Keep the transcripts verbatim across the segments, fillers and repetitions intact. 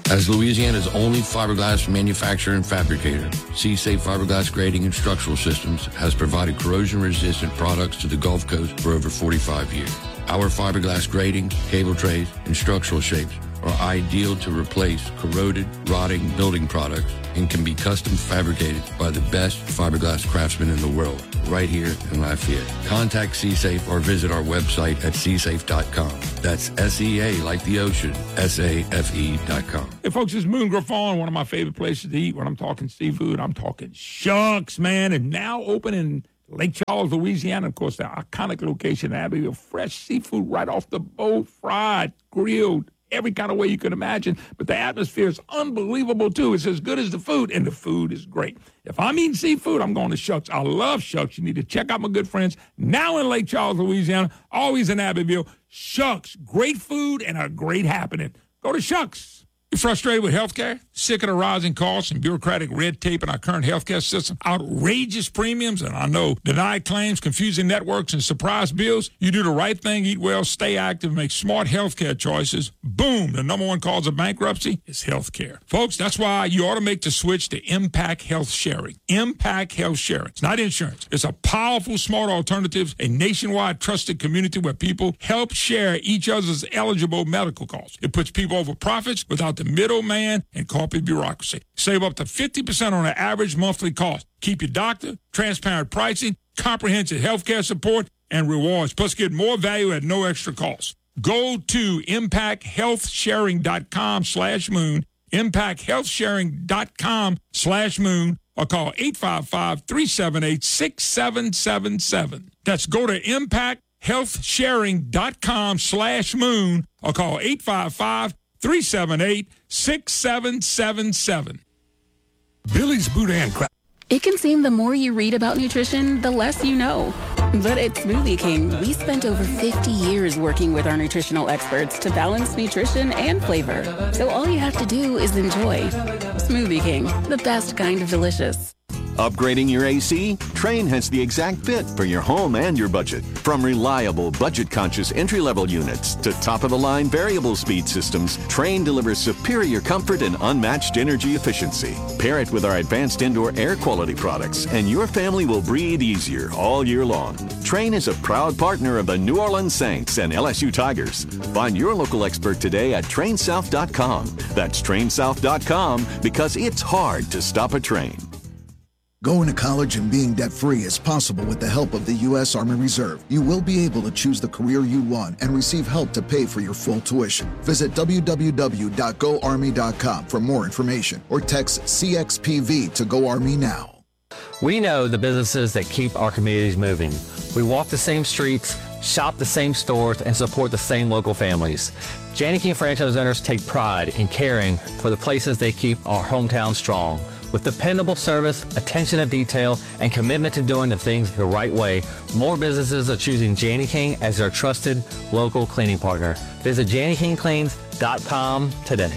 As Louisiana's only fiberglass manufacturer and fabricator, C-Safe Fiberglass Grading and Structural Systems has provided corrosion-resistant products to the Gulf Coast for over forty-five years. Our fiberglass grading, cable trays, and structural shapes are ideal to replace corroded, rotting building products and can be custom fabricated by the best fiberglass craftsmen in the world, right here in Lafayette. Contact C-Safe or visit our website at c safe dot com. That's S E A like the ocean, S A F E dot com. Hey, folks, it's Moon Griffon, one of my favorite places to eat. When I'm talking seafood, I'm talking Shucks, man, and now open in Lake Charles, Louisiana, of course, the iconic location, Abbeville. Fresh seafood right off the boat, fried, grilled, every kind of way you can imagine. But the atmosphere is unbelievable, too. It's as good as the food, and the food is great. If I'm eating seafood, I'm going to Shucks. I love Shucks. You need to check out my good friends now in Lake Charles, Louisiana, always in Abbeville. Shucks, great food and a great happening. Go to Shucks. You frustrated with healthcare? Sick of the rising costs and bureaucratic red tape in our current healthcare system? Outrageous premiums, and I know denied claims, confusing networks, and surprise bills? You do the right thing, eat well, stay active, make smart healthcare choices. Boom! The number one cause of bankruptcy is healthcare. Folks, that's why you ought to make the switch to Impact Health Sharing. Impact Health Sharing. It's not insurance. It's a powerful, smart alternative, a nationwide trusted community where people help share each other's eligible medical costs. It puts people over profits without the middleman and corporate bureaucracy. Save up to fifty percent on an average monthly cost. Keep your doctor, transparent pricing, comprehensive health care support, and rewards. Plus, get more value at no extra cost. Go to impact health sharing dot com slash moon, impact health sharing dot com slash moon, or call eight five five, three seven eight, six seven seven seven. That's go to impact health sharing dot com slash moon, or call eight five five, three seven eight, six seven seven seven. Billy's Boudin Crab. It can seem the more you read about nutrition, the less you know. But at Smoothie King, we spent over fifty years working with our nutritional experts to balance nutrition and flavor. So all you have to do is enjoy. Smoothie King, the best kind of delicious. Upgrading your A C? Trane has the exact fit for your home and your budget. From reliable, budget-conscious entry-level units to top-of-the-line variable speed systems, Trane delivers superior comfort and unmatched energy efficiency. Pair it with our advanced indoor air quality products, and your family will breathe easier all year long. Trane is a proud partner of the New Orleans Saints and L S U Tigers. Find your local expert today at Trane South dot com. That's Trane South dot com, because it's hard to stop a train. Going to college and being debt-free is possible with the help of the U S Army Reserve. You will be able to choose the career you want and receive help to pay for your full tuition. Visit w w w dot go army dot com for more information or text C X P V to Go Army now. We know the businesses that keep our communities moving. We walk the same streets, shop the same stores, and support the same local families. Janney King franchise owners take pride in caring for the places they keep our hometown strong. With dependable service, attention to detail, and commitment to doing the things the right way, more businesses are choosing Janney King as their trusted local cleaning partner. Visit Janney King Cleans dot com today.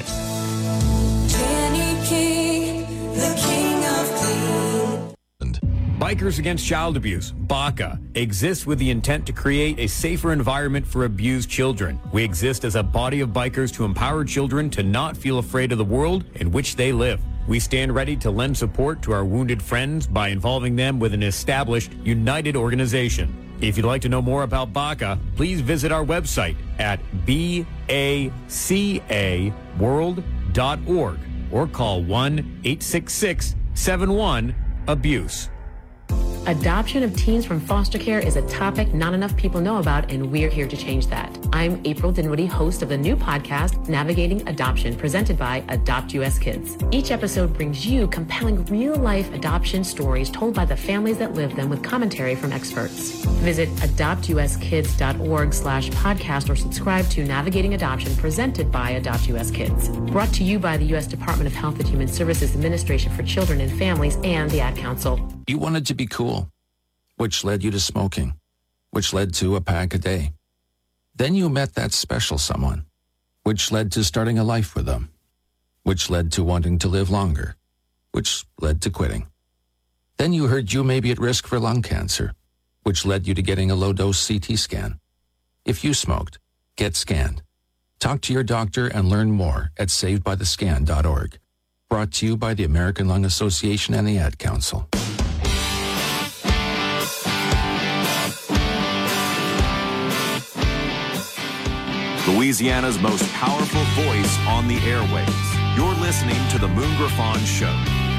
Janney King, the king of clean. Bikers Against Child Abuse, B A C A, exists with the intent to create a safer environment for abused children. We exist as a body of bikers to empower children to not feel afraid of the world in which they live. We stand ready to lend support to our wounded friends by involving them with an established, united organization. If you'd like to know more about B A C A, please visit our website at B A C A world dot org or call one eight six six, seven one, abuse. Adoption of teens from foster care is a topic not enough people know about, and we're here to change that. I'm April Dinwiddie, host of the new podcast, Navigating Adoption, presented by Adopt U S Kids. Each episode brings you compelling real-life adoption stories told by the families that live them with commentary from experts. Visit adopt u s kids dot org slash podcast or subscribe to Navigating Adoption, presented by Adopt U S Kids. Brought to you by the U S Department of Health and Human Services Administration for Children and Families and the Ad Council. You wanted to be cool, which led you to smoking, which led to a pack a day. Then you met that special someone, which led to starting a life with them, which led to wanting to live longer, which led to quitting. Then you heard you may be at risk for lung cancer, which led you to getting a low-dose C T scan. If you smoked, get scanned. Talk to your doctor and learn more at saved by the scan dot org. Brought to you by the American Lung Association and the Ad Council. Louisiana's most powerful voice on the airwaves. You're listening to The Moon Griffon Show.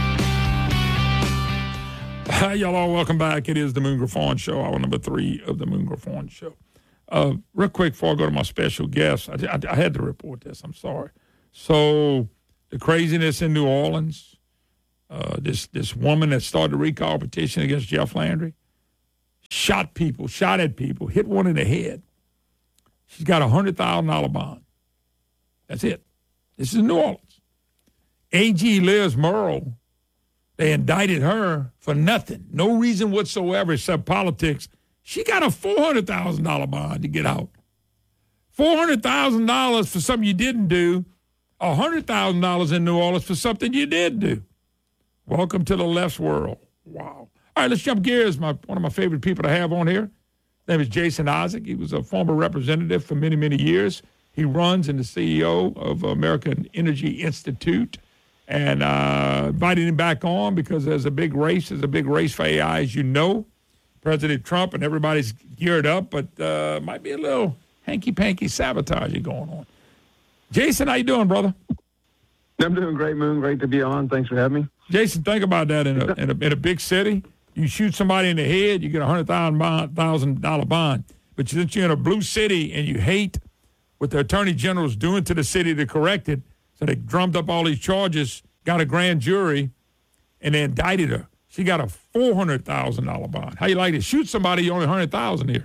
Hi, y'all all. Welcome back. It is The Moon Griffon Show, hour number three of The Moon Griffon Show. Uh, real quick before I go to my special guest, I, I, I had to report this. I'm sorry. So the craziness in New Orleans, uh, this, this woman that started a recall petition against Jeff Landry, shot people, shot at people, hit one in the head. She's got a one hundred thousand dollars bond. That's it. This is New Orleans. A G Liz Murrow, they indicted her for nothing. No reason whatsoever except politics. She got a four hundred thousand dollars bond to get out. four hundred thousand dollars for something you didn't do, one hundred thousand dollars in New Orleans for something you did do. Welcome to the left's world. Wow. All right, let's jump gears. My, one of my favorite people to have on here. His name is Jason Isaac. He was a former representative for many, many years. He runs and the C E O of American Energy Institute. And uh, invited him back on because there's a big race. There's a big race for A I, as you know. President Trump and everybody's geared up, but uh, might be a little hanky-panky sabotaging going on. Jason, how you doing, brother? I'm doing great, Moon. Great to be on. Thanks for having me. Jason, think about that. In a, in a, in a big city, you shoot somebody in the head, you get a one hundred thousand dollars bond. But since you're in a blue city and you hate what the attorney general's doing to the city to correct it, so they drummed up all these charges, got a grand jury, and they indicted her. She got a four hundred thousand dollars bond. How you like to shoot somebody, you only one hundred thousand dollars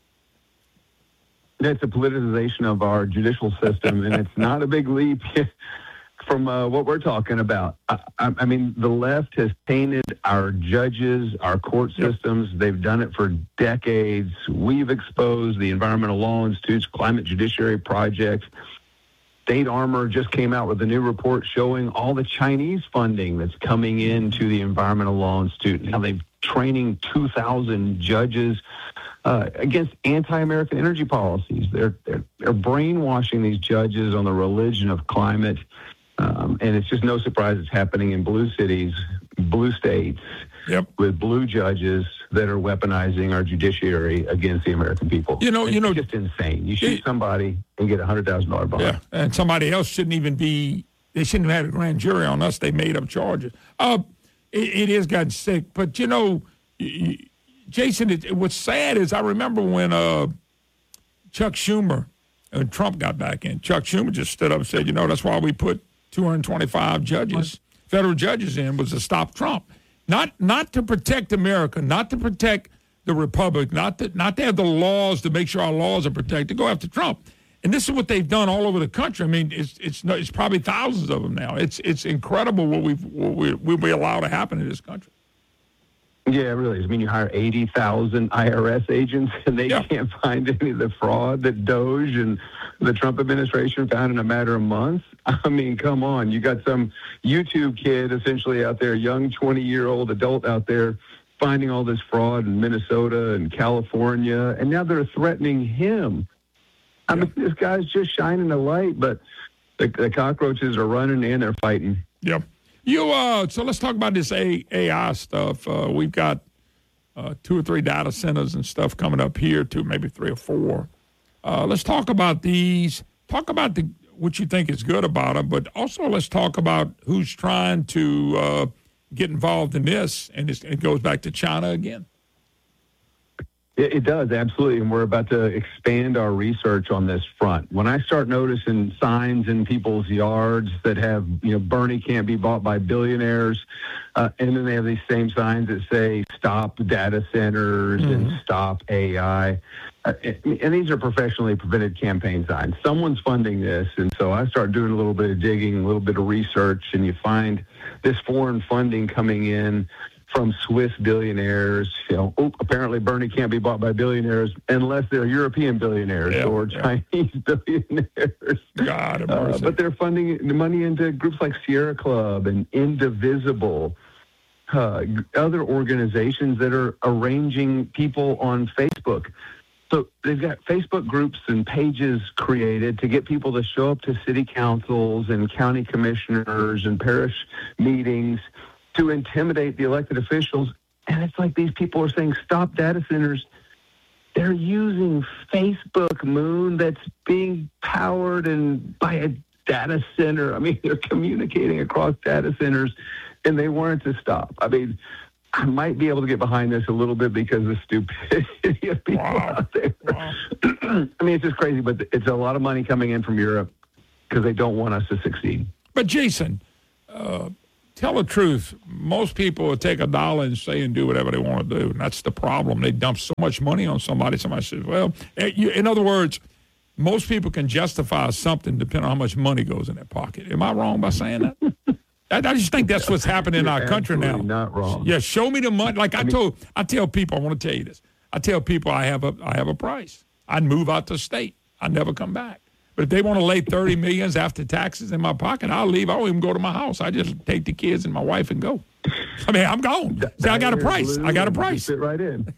here? It's a politicization of our judicial system, and it's not a big leap from uh, what we're talking about. I, I, I mean, the left has tainted our judges, our court systems. Yep. They've done it for decades. We've exposed the Environmental Law Institute's Climate Judiciary Project. State Armor just came out with a new report showing all the Chinese funding that's coming into the Environmental Law Institute. Now they've training two thousand judges uh, against anti-American energy policies. They're, they're they're brainwashing these judges on the religion of climate, um, and it's just no surprise it's happening in blue cities, blue states, yep. with blue judges that are weaponizing our judiciary against the American people. You know, it's you know, just insane. You shoot it, somebody and get a hundred thousand dollar bond. Yeah, and somebody else shouldn't even be. They shouldn't have had a grand jury on us. They made up charges. Uh, it, it is gotten sick, but you know, Jason. It, what's sad is I remember when uh, Chuck Schumer and Trump got back in. Chuck Schumer just stood up and said, "You know, that's why we put two hundred twenty-five judges, federal judges, in was to stop Trump." Not not to protect America, not to protect the Republic, not to, not to have the laws to make sure our laws are protected, go after Trump. And this is what they've done all over the country. I mean, it's it's it's probably thousands of them now. It's it's incredible what we've what we we we allow to happen in this country. Yeah, it really is. I mean, you hire eighty thousand I R S agents, and they yeah. can't find any of the fraud that Doge and the Trump administration found in a matter of months. I mean, come on. You got some YouTube kid essentially out there, young twenty-year-old adult out there, finding all this fraud in Minnesota and California, and now they're threatening him. I yeah. mean, this guy's just shining a light, but the, the cockroaches are running and they're fighting. Yep. You uh, so let's talk about this A I stuff. Uh, we've got uh, two or three data centers and stuff coming up here, two, maybe three or four. Uh, let's talk about these. Talk about the what you think is good about them, but also let's talk about who's trying to uh, get involved in this, and it's, it goes back to China again. It, it does, absolutely, and we're about to expand our research on this front. When I start noticing signs in people's yards that have, you know, Bernie can't be bought by billionaires, uh, and then they have these same signs that say stop data centers mm-hmm. and stop A I, uh, and these are professionally prevented campaign signs. Someone's funding this, and so I start doing a little bit of digging, a little bit of research, and you find this foreign funding coming in from Swiss billionaires. You know, oh, apparently Bernie can't be bought by billionaires unless they're European billionaires yeah, or yeah. Chinese billionaires. God, uh, but they're funding the money into groups like Sierra Club and Indivisible, uh, other organizations that are arranging people on Facebook So they've got Facebook groups and pages created to get people to show up to city councils and county commissioners and parish meetings to intimidate the elected officials. And it's like these people are saying, stop data centers. They're using Facebook Moon that's being powered and by a data center. I mean, they're communicating across data centers, and they want it to stop. I mean, I might be able to get behind this a little bit because of the stupidity of people wow. out there. Wow. I mean, it's just crazy, but it's a lot of money coming in from Europe because they don't want us to succeed. But, Jason, uh, tell the truth. Most people will take a dollar and say and do whatever they want to do, and that's the problem. They dump so much money on somebody. Somebody says, well, in other words, most people can justify something depending on how much money goes in their pocket. Am I wrong by saying that? I, I just think that's what's happening in our country now. Not wrong. Yeah, show me the money. Like I, I mean, told, I tell people, I want to tell you this. I tell people I have a, I have a price. I'd move out the state. I never come back. But if they want to lay thirty millions after taxes in my pocket, I'll leave. I won't even go to my house. I just take the kids and my wife and go. I mean, I'm gone. See, I got a price. I got a price. Fit right in.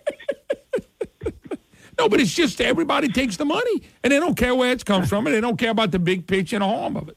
No, but it's just everybody takes the money, and they don't care where it comes from, and they don't care about the big picture and the harm of it.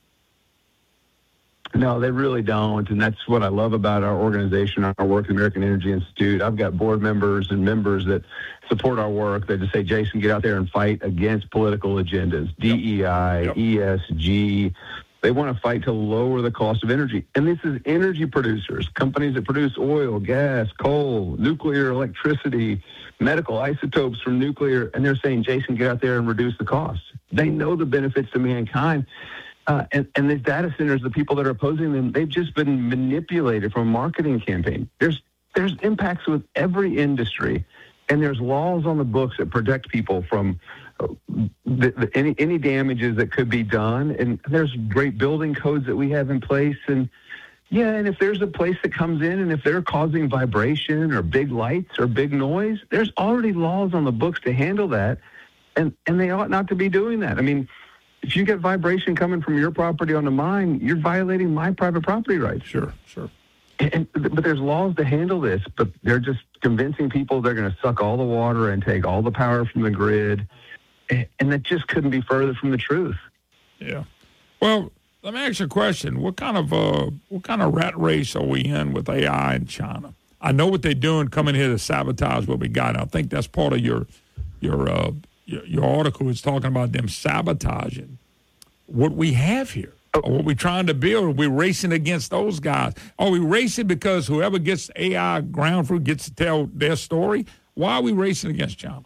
No, they really don't, and that's what I love about our organization, our work, the American Energy Institute. I've got board members and members that support our work. They just say, Jason, get out there and fight against political agendas, D E I, yep. E S G. They want to fight to lower the cost of energy. And this is energy producers, companies that produce oil, gas, coal, nuclear electricity, medical isotopes from nuclear, and they're saying, Jason, get out there and reduce the cost. They know the benefits to mankind. Uh, and, and these data centers, the people that are opposing them, they've just been manipulated from a marketing campaign. There's there's impacts with every industry, and there's laws on the books that protect people from uh, the, the, any any damages that could be done. And there's great building codes that we have in place. And yeah, and if there's a place that comes in and if they're causing vibration or big lights or big noise, there's already laws on the books to handle that, and and they ought not to be doing that. I mean, if you get vibration coming from your property onto mine, you're violating my private property rights. Sure, sure. And, but there's laws to handle this, but they're just convincing people they're going to suck all the water and take all the power from the grid. And that just couldn't be further from the truth. Yeah. Well, let me ask you a question. What kind of uh, what kind of rat race are we in with A I in China? I know what they're doing, coming here to sabotage what we got. I think that's part of your your uh, your, your article is talking about them sabotaging what we have here. Or what we're trying to build. Are we racing against those guys? Are we racing because whoever gets A I ground fruit gets to tell their story? Why are we racing against China?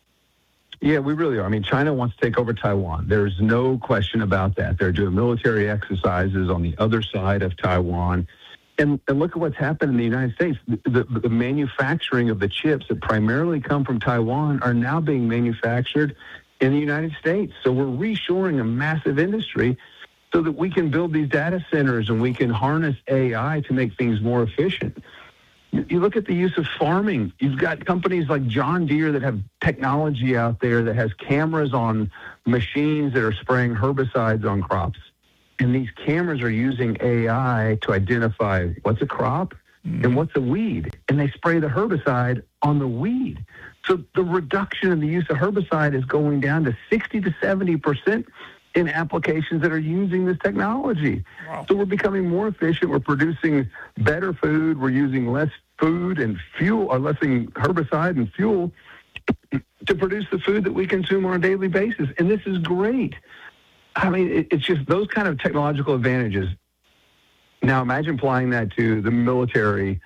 Yeah, we really are. I mean, China wants to take over Taiwan. There's no question about that. They're doing military exercises on the other side of Taiwan. And, and look at what's happened in the United States. The, the, the manufacturing of the chips that primarily come from Taiwan are now being manufactured in the United States. So we're reshoring a massive industry so that we can build these data centers and we can harness A I to make things more efficient. You look at the use of farming. You've got companies like John Deere that have technology out there that has cameras on machines that are spraying herbicides on crops. And these cameras are using A I to identify what's a crop mm. and what's a weed. And they spray the herbicide on the weed. So the reduction in the use of herbicide is going down to sixty to seventy percent in applications that are using this technology. Wow. So we're becoming more efficient. We're producing better food. We're using less food and fuel, or less herbicide and fuel to produce the food that we consume on a daily basis. And this is great. I mean, it, it's just those kind of technological advantages. Now imagine applying that to the military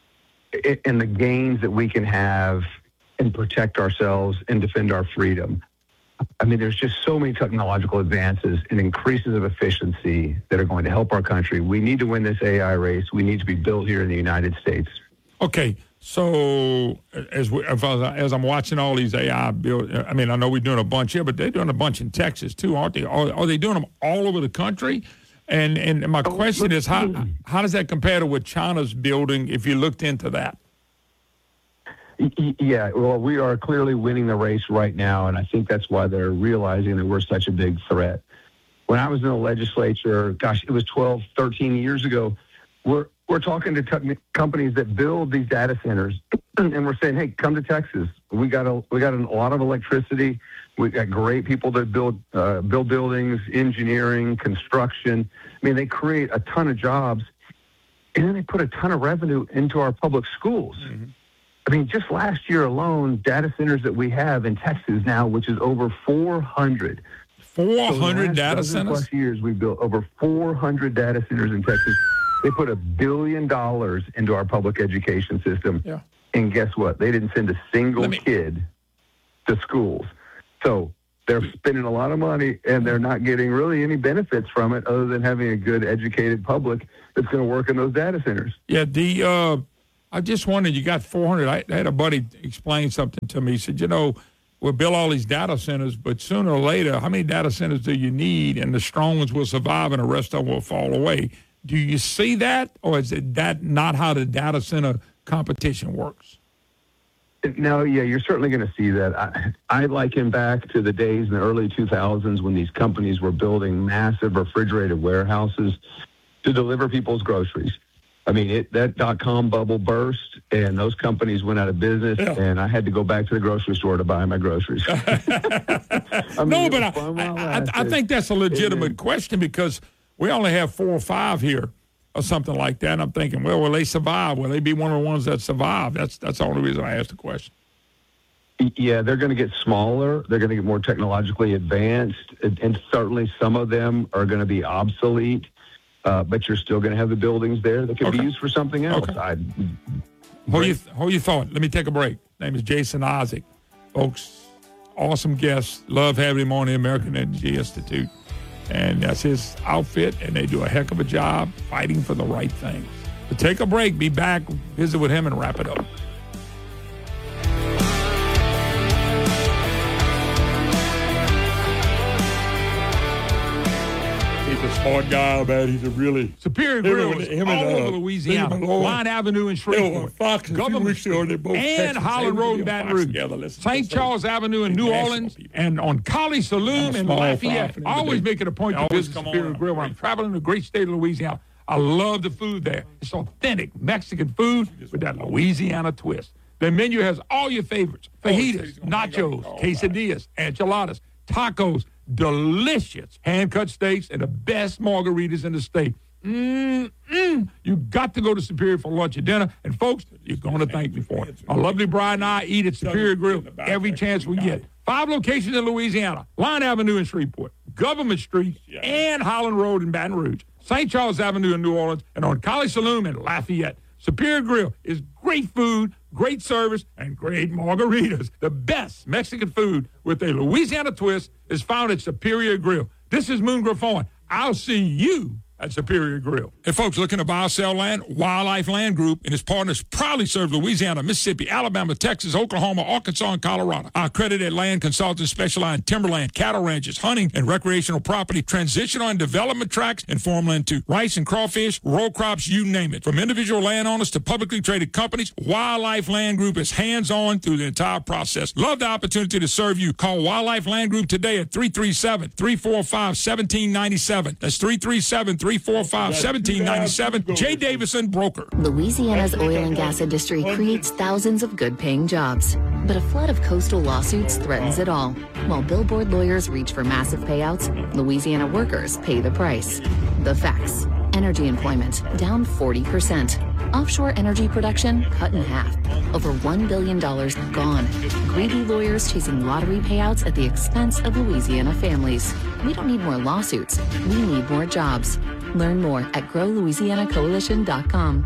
and the gains that we can have and protect ourselves and defend our freedom. I mean, there's just so many technological advances and increases of efficiency that are going to help our country. We need to win this A I race. We need to be built here in the United States. Okay, so as we, as, as I'm watching all these A I build, I mean, I know we're doing a bunch here, but they're doing a bunch in Texas too, aren't they? Are, are they doing them all over the country? And and my question is, how how does that compare to what China's building? If you looked into that. Yeah, well, we are clearly winning the race right now, and I think that's why they're realizing that we're such a big threat. When I was in the legislature, gosh, it was twelve, thirteen years ago, we're we're talking to t- companies that build these data centers, and we're saying, hey, come to Texas. We got a we got a lot of electricity. We got great people that build uh, build buildings, engineering, construction. I mean, they create a ton of jobs, and then they put a ton of revenue into our public schools. Mm-hmm. I mean, just last year alone, data centers that we have in Texas now, which is over four hundred. four hundred so data centers? Plus years, we've built over four hundred data centers in Texas. They put a billion dollars into our public education system. Yeah. And guess what? They didn't send a single me... kid to schools. So they're spending a lot of money, and they're not getting really any benefits from it other than having a good, educated public that's going to work in those data centers. Yeah, the uh, I just wondered, you got four hundred. I, I had a buddy explain something to me. He said, you know, we'll build all these data centers, but sooner or later, how many data centers do you need? And the strong ones will survive, and the rest of them will fall away. Do you see that, or is it that not how the data center competition works? No, yeah, you're certainly going to see that. I, I liken back to the days in the early two thousands when these companies were building massive refrigerated warehouses to deliver people's groceries. I mean, it, that dot-com bubble burst, and those companies went out of business, yeah. and I had to go back to the grocery store to buy my groceries. I mean, no, but I, I, I think that's a legitimate then, question because we only have four or five here or something like that. And I'm thinking, well, will they survive? Will they be one of the ones that survive? That's that's the only reason I asked the question. Yeah, they're going to get smaller. They're going to get more technologically advanced. And, and certainly some of them are going to be obsolete. Uh, but you're still going to have the buildings there that can okay. be used for something else. Okay. I, hold, you, hold your thought. Let me take a break. Name is Jason Isaac. Folks, awesome guest. Love having him on the American Energy Institute. And that's his outfit, and they do a heck of a job fighting for the right things. But take a break, be back, visit with him, and wrap it up. He's a smart guy, man. He's a really Superior Grill is all and, uh, over Louisiana. Line Avenue in Shreveport, Fox Government Street, and Holland Road in Baton Rouge, Saint Charles Avenue in New Orleans, and on Colley Saloon in Lafayette. I always make it a point to visit Superior Grill when I'm traveling the great state of Louisiana. I love the food there. It's authentic Mexican food with that Louisiana twist. The menu has all your favorites: fajitas, nachos, quesadillas, enchiladas, tacos, delicious hand-cut steaks, and the best margaritas in the state. Mm-mm. You got to go to Superior for lunch or dinner. And, folks, you're going to thank me for it. My lovely bride and I eat at Superior Grill every chance we get. Five locations in Louisiana: Line Avenue in Shreveport, Government Street, and Holland Road in Baton Rouge, Saint Charles Avenue in New Orleans, and on Colley Saloon in Lafayette. Superior Grill is great food, great service, and great margaritas. The best Mexican food with a Louisiana twist is found at Superior Grill. This is Moon Griffon. I'll see you at Superior Grill. Hey, folks, looking to buy or sell land? Wildlife Land Group and its partners proudly serve Louisiana, Mississippi, Alabama, Texas, Oklahoma, Arkansas, and Colorado. Our accredited land consultants specialize in timberland, cattle ranches, hunting, and recreational property, transitional and development tracts, and farmland too. Rice and crawfish, row crops, you name it. From individual landowners to publicly traded companies, Wildlife Land Group is hands-on through the entire process. Love the opportunity to serve you. Call Wildlife Land Group today at three three seven, three four five, one seven nine seven. That's three three seven, three four five, one seven nine seven. Jay Davison, broker. Louisiana's oil and gas industry creates thousands of good-paying jobs, but a flood of coastal lawsuits threatens it all. While billboard lawyers reach for massive payouts, Louisiana workers pay the price. The facts: energy employment down forty percent. Offshore energy production cut in half. Over one billion dollars gone. Greedy lawyers chasing lottery payouts at the expense of Louisiana families. We don't need more lawsuits. We need more jobs. Learn more at grow louisiana coalition dot com.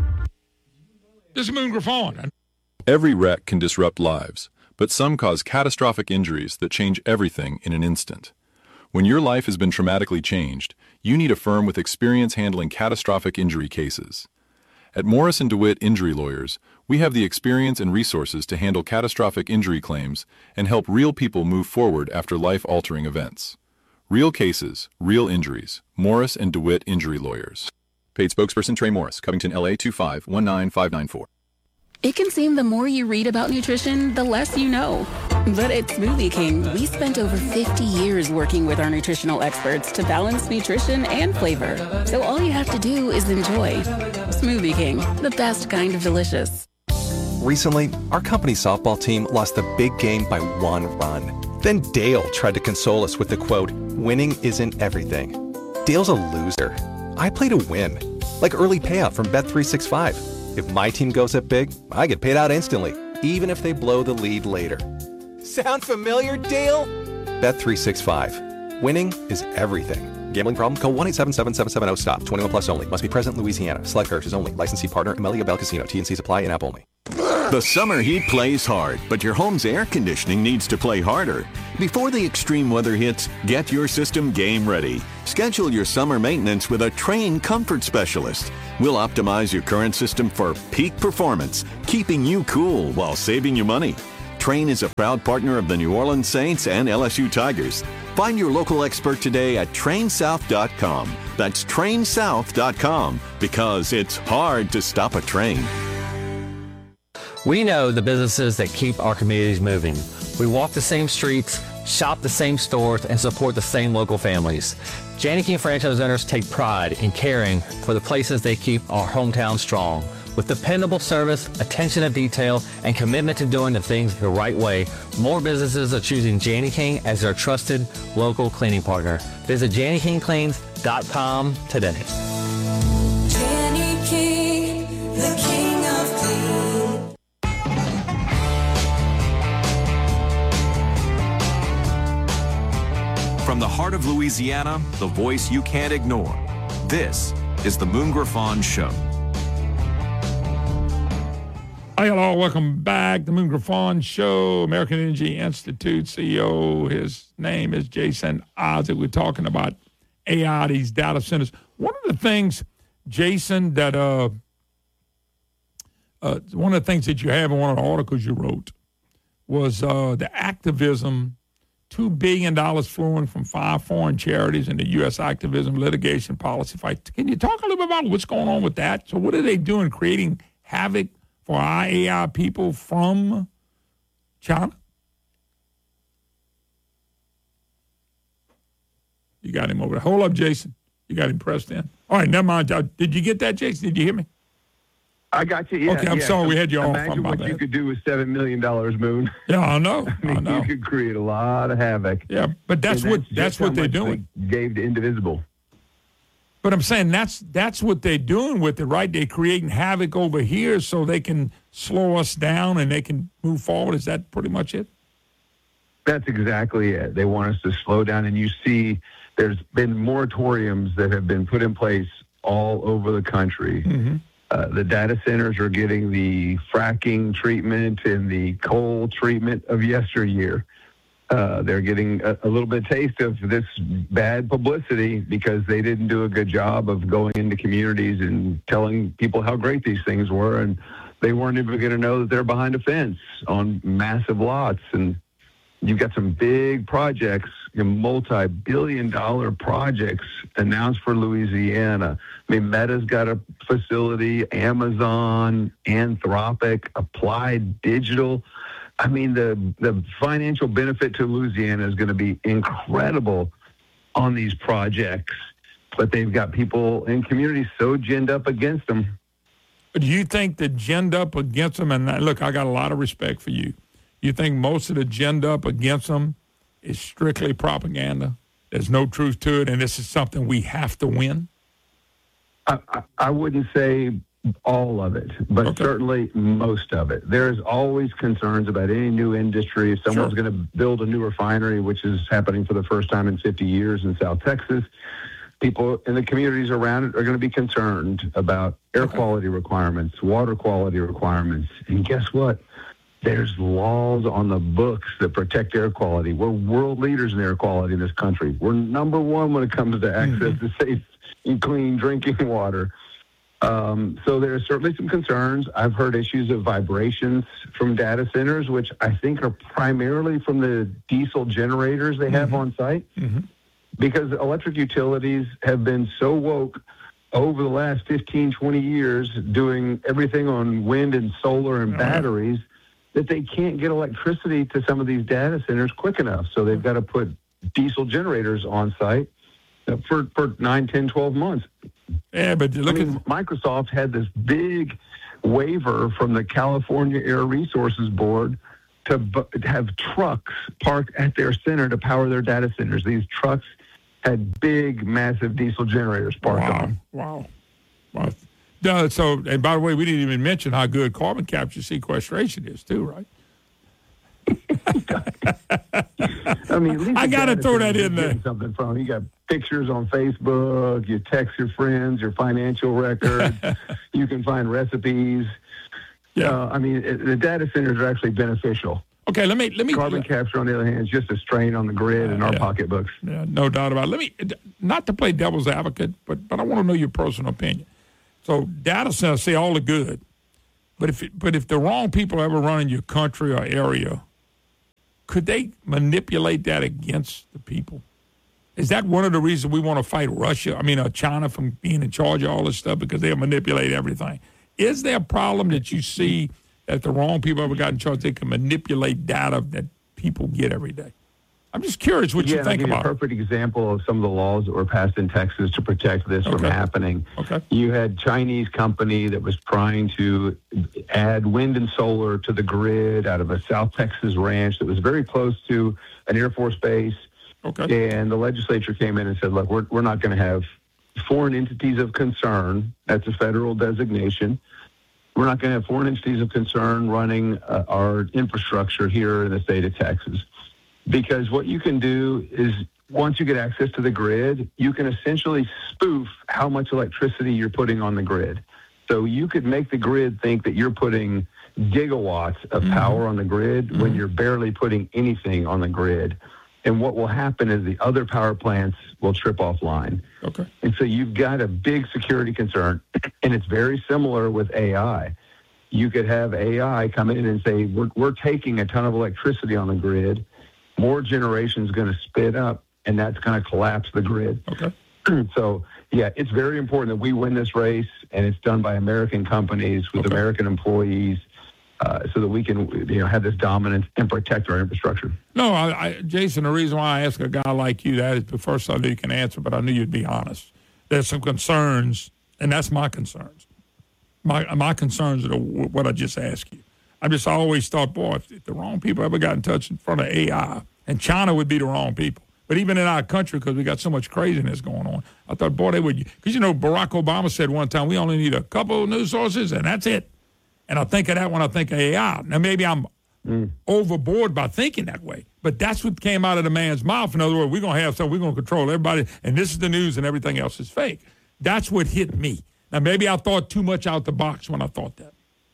This is Moon Griffon. Every wreck can disrupt lives, but some cause catastrophic injuries that change everything in an instant. When your life has been traumatically changed, you need a firm with experience handling catastrophic injury cases. At Morris and DeWitt Injury Lawyers, we have the experience and resources to handle catastrophic injury claims and help real people move forward after life-altering events. Real cases, real injuries. Morris and DeWitt Injury Lawyers. Paid spokesperson Trey Morris, Covington, L A two five one nine five nine four. It can seem the more you read about nutrition, the less you know. But at Smoothie King, we spent over fifty years working with our nutritional experts to balance nutrition and flavor. So all you have to do is enjoy. Smoothie King, the best kind of delicious. Recently, our company softball team lost the big game by one run. Then Dale tried to console us with the quote, "Winning isn't everything." Dale's a loser. I play to win, like early payout from Bet three sixty-five. If my team goes up big, I get paid out instantly, even if they blow the lead later. Sound familiar, Dale? Bet three sixty-five. Winning is everything. Gambling problem? Call one eight seven seven, seven seven zero, stop. twenty-one plus only. Must be present in Louisiana. Select characters only. Licensee partner, Amelia Bell Casino. T and C's apply in app only. The summer heat plays hard, but your home's air conditioning needs to play harder. Before the extreme weather hits, get your system game ready. Schedule your summer maintenance with a trained comfort specialist. We'll optimize your current system for peak performance, keeping you cool while saving you money. Trane is a proud partner of the New Orleans Saints and L S U Tigers. Find your local expert today at Trane South dot com. That's Trane South dot com, because it's hard to stop a train. We know the businesses that keep our communities moving. We walk the same streets, shop the same stores, and support the same local families. Janney King franchise owners take pride in caring for the places they keep our hometown strong. With dependable service, attention to detail, and commitment to doing the things the right way, more businesses are choosing Janney King as their trusted local cleaning partner. Visit Janney King Cleans dot com today. Janney King, the king of clean. From the heart of Louisiana, the voice you can't ignore. This is the Moon Griffon Show. Hi, hello, welcome back. The Moon Griffon Show, American Energy Institute C E O. His name is Jason Isaac. We're talking about A I, these data centers. One of the things, Jason, that uh, uh, one of the things that you have in one of the articles you wrote was uh, the activism, two billion dollars flowing from five foreign charities into U S activism, litigation, policy fight. Can you talk a little bit about what's going on with that? So what are they doing, creating havoc for our A I people from China? You got him over there. Hold up, Jason. You got him pressed in. All right, never mind. Did you get that, Jason? Did you hear me? I got you. Yeah, okay, I'm yeah. sorry we had you off. Imagine what you could do with seven million dollars, Moon. Yeah, I know. I mean, I know. You could create a lot of havoc. Yeah, but that's And what just that's how what they're much doing. They gave to Indivisible. But I'm saying that's that's what they're doing with it, right? They're creating havoc over here so they can slow us down and they can move forward. Is that pretty much it? That's exactly it. They want us to slow down, and you see there's been moratoriums that have been put in place all over the country. Mm-hmm. Uh, the data centers are getting the fracking treatment and the coal treatment of yesteryear. Uh, they're getting a, a little bit taste of this bad publicity because they didn't do a good job of going into communities and telling people how great these things were, and they weren't even going to know that they're behind a fence on massive lots. And you've got some big projects, you know, multi-billion dollar projects announced for Louisiana. I mean, Meta's got a facility, Amazon, Anthropic, Applied Digital. I mean, the, the financial benefit to Louisiana is going to be incredible on these projects, but they've got people in communities so ginned up against them. Do you think the ginned up against them, and look, I got a lot of respect for you. You think most of the ginned up against them is strictly propaganda? There's no truth to it, and this is something we have to win? I, I, I wouldn't say all of it, but okay. certainly most of it. There's always concerns about any new industry. If someone's sure. going to build a new refinery, which is happening for the first time in fifty years in South Texas, people in the communities around it are going to be concerned about air okay. quality requirements, water quality requirements. And guess what? There's laws on the books that protect air quality. We're world leaders in air quality in this country. We're number one when it comes to access mm-hmm. to safe and clean drinking water. Um, so there are certainly some concerns. I've heard issues of vibrations from data centers, which I think are primarily from the diesel generators they have mm-hmm. on site. Mm-hmm. Because electric utilities have been so woke over the last fifteen, twenty years doing everything on wind and solar and batteries that they can't get electricity to some of these data centers quick enough. So they've got to put diesel generators on site for, for nine, ten, twelve months. Yeah, but look I mean, at Microsoft had this big waiver from the California Air Resources Board to bu- have trucks parked at their center to power their data centers. These trucks had big, massive diesel generators parked wow. on. Wow. Wow. No, so, and by the way, we didn't even mention how good carbon capture sequestration is, too, right? I mean, at least I got to data throw that centers in you're there. getting Something from you got pictures on Facebook. You text your friends your financial records. You can find recipes. Yeah, uh, I mean, it, the data centers are actually beneficial. Okay, let me let me. Carbon capture, on the other hand, is just a strain on the grid and our yeah. pocketbooks. Yeah, no doubt about it. Let me, not to play devil's advocate, but but I want to know your personal opinion. So data centers say all the good, but if it, but if the wrong people ever run in your country or area, could they manipulate that against the people? Is that one of the reasons we want to fight Russia? I mean, uh, China from being in charge of all this stuff because they'll manipulate everything. Is there a problem that you see that if the wrong people ever got in charge, they can manipulate data that people get every day? I'm just curious what yeah, you think I'll give about you a perfect example of some of the laws that were passed in Texas to protect this okay. from happening. Okay. You had Chinese company that was trying to add wind and solar to the grid out of a South Texas ranch that was very close to an Air Force base. Okay. And the legislature came in and said, look, we're, we're not going to have foreign entities of concern. That's a federal designation. We're not going to have foreign entities of concern running uh, our infrastructure here in the state of Texas. Because what you can do is once you get access to the grid, you can essentially spoof how much electricity you're putting on the grid. So you could make the grid think that you're putting gigawatts of mm-hmm. power on the grid mm-hmm. when you're barely putting anything on the grid. And what will happen is the other power plants will trip offline. Okay. And so you've got a big security concern, and it's very similar with A I. You could have A I come in and say, we're, we're taking a ton of electricity on the grid. More generations going to spit up, and that's going to collapse the grid. Okay. So, yeah, it's very important that we win this race, and it's done by American companies with okay. American employees uh, so that we can, you know, have this dominance and protect our infrastructure. No, I, I, Jason, the reason why I ask a guy like you that is the first I knew you can answer, but I knew you'd be honest. There's some concerns, and that's my concerns. My my concerns are what I just asked you. I just always thought, boy, if, if the wrong people ever got in touch in front of A I, and China would be the wrong people. But even in our country, because we got so much craziness going on, I thought, boy, they would. Because, you know, Barack Obama said one time, we only need a couple of news sources, and that's it. And I think of that when I think of A I. Now, maybe I'm mm. overboard by thinking that way, but that's what came out of the man's mouth. In other words, we're going to have something, we're going to control everybody, and this is the news, and everything else is fake. That's what hit me. Now, maybe I thought too much out the box when I thought that.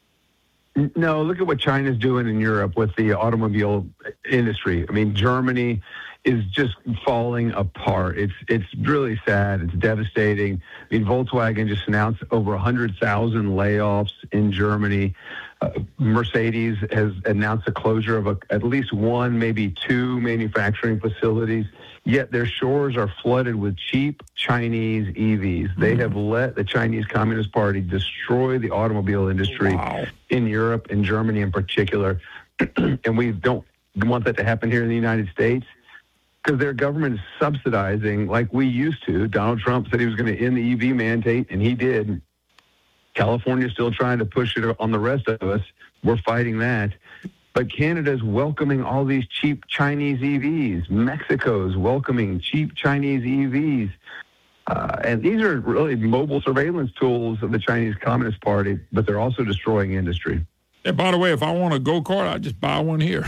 No, look at what China's doing in Europe with the automobile industry. I mean, Germany is just falling apart. It's it's really sad. It's devastating. I mean, Volkswagen just announced over one hundred thousand layoffs in Germany. Uh, Mercedes has announced the closure of a, at least one, maybe two manufacturing facilities. Yet their shores are flooded with cheap Chinese E Vs. Mm-hmm. They have let the Chinese Communist Party destroy the automobile industry wow. in Europe and Germany in particular. And we don't want that to happen here in the United States because their government is subsidizing like we used to. Donald Trump said he was going to end the E V mandate, and he did. California is still trying to push it on the rest of us. We're fighting that. But Canada's welcoming all these cheap Chinese E Vs. Mexico's welcoming cheap Chinese E Vs. Uh, and these are really mobile surveillance tools of the Chinese Communist Party, but they're also destroying industry. And by the way, if I want a go-kart, I just buy one here.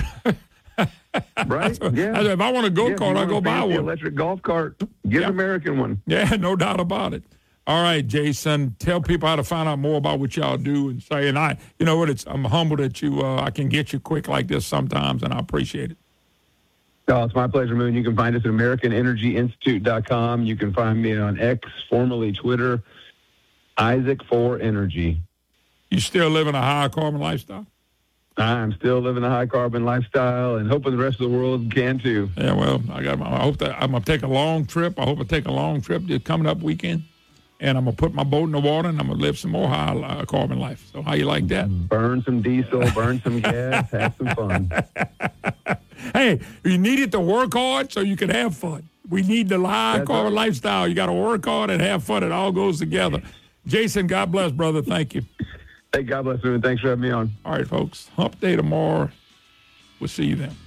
Right? What, yeah. If I want a go-kart, yeah, I go buy one. Electric golf cart. Get yeah. an American one. Yeah, no doubt about it. All right, Jason, tell people how to find out more about what y'all do and say. And I, you know what, it's I'm humbled that you, uh, I can get you quick like this sometimes, and I appreciate it. Oh, it's my pleasure, Moon. You can find us at American Energy Institute dot com. You can find me on X, formerly Twitter, Isaac for Energy. You still living a high carbon lifestyle? I'm still living a high carbon lifestyle and hoping the rest of the world can too. Yeah, well, I got. I hope that I'm gonna take a long trip. I hope I take a long trip this coming up weekend. And I'm going to put my boat in the water, and I'm going to live some more high uh, carbon life. So how you like that? Burn some diesel, burn some gas, have some fun. Hey, you need it to work hard so you can have fun. We need the high That's carbon right. lifestyle. You got to work hard and have fun. It all goes together. Jason, God bless, brother. Thank you. Hey, God bless you, and thanks for having me on. All right, folks. Hump Day tomorrow. We'll see you then.